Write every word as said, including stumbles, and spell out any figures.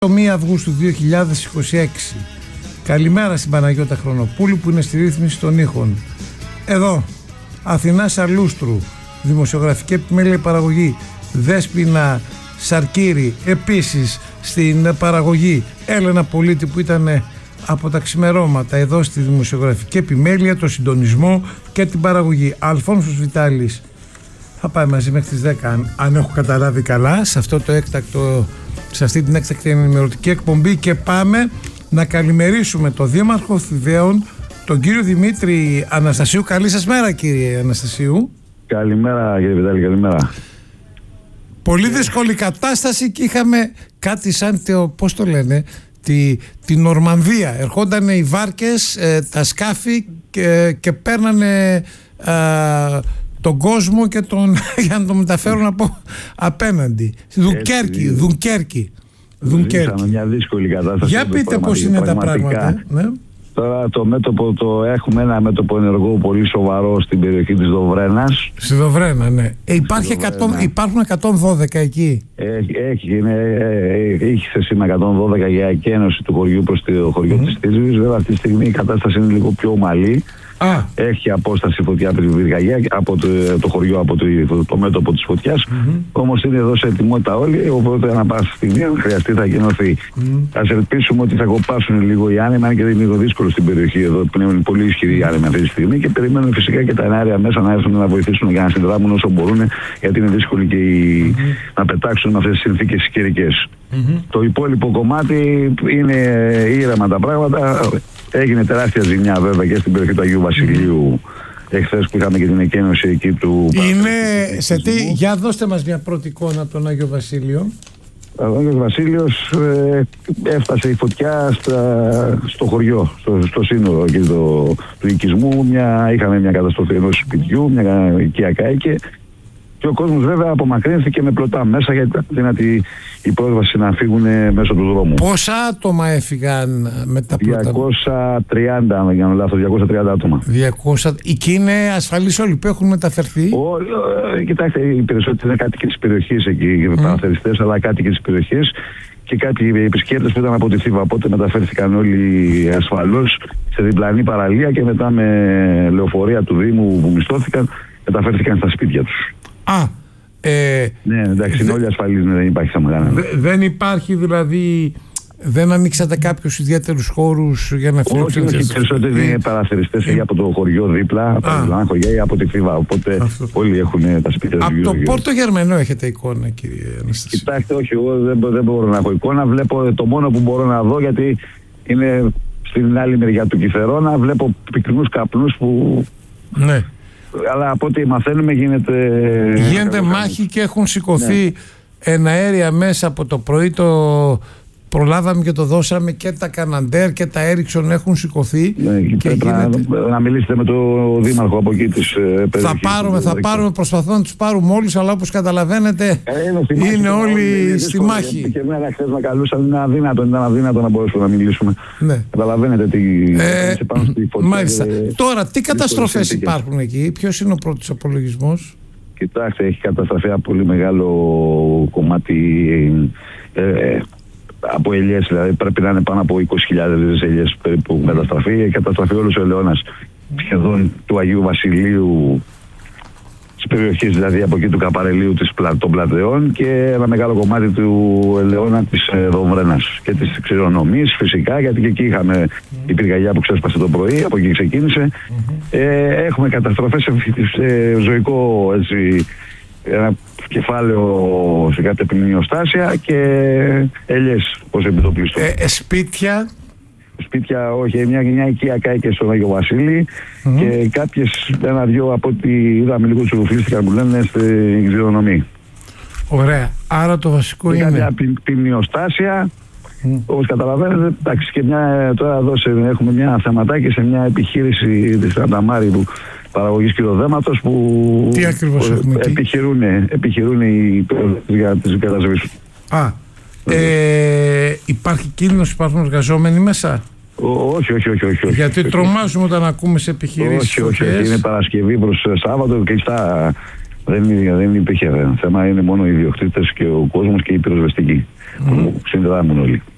πρώτη Αυγούστου δύο χιλιάδες είκοσι έξι. Καλημέρα στην Παναγιώτα Χρονοπούλου που είναι στη ρύθμιση των ήχων. Εδώ, Αθηνά Σαλούστρου, δημοσιογραφική επιμέλεια παραγωγή. Δέσποινα Σαρκύρη, επίσης στην παραγωγή. Έλενα Πολίτη που ήταν από τα ξημερώματα εδώ στη δημοσιογραφική επιμέλεια, το συντονισμό και την παραγωγή. Αλφόνσος Βιτάλης θα πάει μαζί μέχρι τις δέκα, αν, αν έχω καταλάβει καλά, σε, αυτό το έκτακτο, σε αυτή την έκτακτη ενημερωτική εκπομπή, και πάμε να καλημερίσουμε τον Δήμαρχο Θηβαίων, τον κύριο Δημήτρη Αναστασίου. Καλή σας μέρα, κύριε Αναστασίου. Καλημέρα, κύριε Βιτάλη, καλημέρα. Πολύ δύσκολη κατάσταση και είχαμε κάτι σαν, το, πώς το λένε, τη, τη Νορμανδία. Ερχόταν οι βάρκες, ε, τα σκάφη και, και παίρνανε ε, τον κόσμο και τον, για να τον μεταφέρουν από απέναντι. Δουνκέρκη, Δουνκέρκη. Ζήσαμε μια δύσκολη κατάσταση. Για πείτε πώς είναι τα πράγματα. Ναι. Τώρα το μέτωπο, το έχουμε ένα μέτωπο ενεργό πολύ σοβαρό στην περιοχή της Δοβρένας. Στη Δοβρένα, ναι. Ε, υπάρχει εκατό, υπάρχουν εκατόν δώδεκα εκεί. Έχει, έχει, είναι, έχει σε σήμα εκατόν δώδεκα για εκένωση του χωριού προς το χωριό mm. της Τίσβης. Βέβαια αυτή τη στιγμή η κατάσταση είναι λίγο πιο ομαλή. Ah. Έχει απόσταση φωτιά από την πυρκαγιά, από το, το χωριό, από το, το, το μέτωπο της φωτιάς. Mm-hmm. Όμως είναι εδώ σε ετοιμότητα όλοι, οπότε ανά πάσα στιγμή αν χρειαστεί θα γεννωθεί. Mm-hmm. Ας ελπίσουμε ότι θα κοπάσουν λίγο οι άνεμοι, αν και δεν είναι λίγο δύσκολο στην περιοχή εδώ, που είναι πολύ ισχυροί οι άνεμοι αυτή τη στιγμή, και περιμένουν φυσικά και τα εναέρια μέσα να έρθουν να βοηθήσουν για να συνδράμουν όσο μπορούν, γιατί είναι δύσκολο και οι, mm-hmm. να πετάξουν με αυτές τις συνθήκες καιρικές. Mm-hmm. Το υπόλοιπο κομμάτι είναι ήρεμα τα πράγματα. Έγινε τεράστια ζημιά βέβαια και στην περιοχή του Αγίου Βασιλείου εχθές που είχαμε και την εκένωση εκεί του. Είναι σε τι, για δώστε μας μια πρώτη εικόνα από τον Άγιο Βασίλειο. Ο Άγιος Βασίλειος ε, έφτασε η φωτιά στα, στο χωριό, στο, στο σύνορο εκεί το, του οικισμού. Μια, είχαμε μια καταστροφή ενός σπιτιού, μια οικία κάηκε. Και ο κόσμος βέβαια απομακρύνθηκε με πλωτά μέσα, γιατί ήταν δυνατή η πρόσβαση να φύγουν μέσω του δρόμου. Πόσα άτομα έφυγαν με τα πλωτά? διακόσια τριάντα, αν δεν κάνω λάθος, διακόσια τριάντα άτομα. διακόσια. Εκεί είναι ασφαλείς όλοι που έχουν μεταφερθεί? Ο, ε, κοιτάξτε, οι περισσότεροι είναι κάτοικοι της περιοχής εκεί, mm. παραθεριστές, αλλά κάτοικοι της περιοχής και κάποιοι επισκέπτες που ήταν από τη Θήβα. Οπότε μεταφέρθηκαν όλοι ασφαλώς σε διπλανή παραλία και μετά με λεωφορεία του Δήμου που μισθώθηκαν μεταφέρθηκαν στα σπίτια τους. Α, ε, ναι, εντάξει, είναι όλοι ασφαλείς, ναι, δεν υπάρχει θέμα κανένα. Δε, δεν υπάρχει δηλαδή, δεν ανοίξατε κάποιους ιδιαίτερους χώρους για να φιλοξενήσετε? Όχι, όχι, περισσότεροι είναι παραθεριστές ε. από το χωριό δίπλα, από τα Λιβανά χωριά ή από τη Θήβα, οπότε αυτό. Όλοι έχουν τα σπίτια τους. Από το Πόρτο Γερμανό έχετε εικόνα, κύριε Αναστασίου? Κοιτάξτε, όχι, εγώ δεν, δεν μπορώ να έχω εικόνα, βλέπω το μόνο που μπορώ να δω, γιατί είναι στην άλλη μεριά του Κιθερώνα, βλέπω πυκνούς καπνούς που... Ναι. Αλλά από ό,τι μαθαίνουμε γίνεται... Γίνεται μάχη και έχουν σηκωθεί ναι. εναέρια μέσα από το πρωί. Το προλάβαμε και το δώσαμε, και τα Καναντέρ και τα Έριξον έχουν σηκωθεί. Ναι, και και γίνεται... να, να μιλήσετε με τον Δήμαρχο από εκεί της περιοχής. Θα πάρουμε, θα πάρουμε, προσπαθούμε να τους πάρουμε όλους, αλλά όπως καταλαβαίνετε ε, είναι, είναι μάχη, όλοι είναι στη μάχη. Και μέρα χθες με καλούσαν, είναι αδύνατο, ήταν αδύνατο να μπορέσουμε να μιλήσουμε. Ναι. Καταλαβαίνετε τι... Ε, πάνω στη φωτιά, μάλιστα. Ε, Τώρα, τι καταστροφές υπάρχουν εκεί, ποιος είναι ο πρώτος απολογισμός? Κοιτάξτε, έχει καταστραφεί ένα πολύ μεγάλο κομμάτι ε, από ελιές, δηλαδή πρέπει να είναι πάνω από είκοσι χιλιάδες ελιές περίπου mm. καταστραφεί. Έχει καταστραφεί όλος ο ελαιώνας σχεδόν του Αγίου Βασιλείου, της περιοχής δηλαδή από εκεί του Καπαρελίου της, των Πλατεών, και ένα μεγάλο κομμάτι του ελαιώνα της ε, Δομβρένας και της Ξηρονομής φυσικά, γιατί και εκεί είχαμε mm. η πυρκαγιά που ξέσπασε το πρωί, από εκεί ξεκίνησε. Mm-hmm. Ε, έχουμε καταστροφές σε, σε ζωικό έτσι, ένα κεφάλαιο σε κάποια ποιμνιοστάσια και ελιές πως επιτοπλίστων. Ε, ε, σπίτια? Σπίτια όχι, μια, μια οικία κάηκε στον Άγιο Βασίλη mm-hmm. και κάποιες, ένα-δυο από ό,τι είδαμε λίγο τσουρουφλίστηκαν που λένε στην Ξηρονομία. Ωραία, άρα το βασικό και είναι... Κάποια ποιμνιοστάσια, mm. όπως καταλαβαίνετε, εντάξει, και μια, τώρα εδώ σε, έχουμε μια θεματάκι σε μια επιχείρηση της Ανταμάρη που παραγωγής κυριοδέματος που τι ακριβώς έχουμε επιχειρούν, επιχειρούν οι για τις κατασκευές. Α, ε, υπάρχει κίνδυνος, υπάρχουν εργαζόμενοι μέσα? Όχι, όχι, όχι, όχι. Γιατί όχι, τρομάζουμε όταν ακούμε σε επιχειρήσεις. Όχι, όχι, όχι, είναι Παρασκευή προς Σάββατο, κλειστά. Δεν, δεν υπήρχε θέμα, είναι μόνο οι ιδιοκτήτες και ο κόσμος και οι πυροσβεστικοί mm. που συνδράμουν όλοι.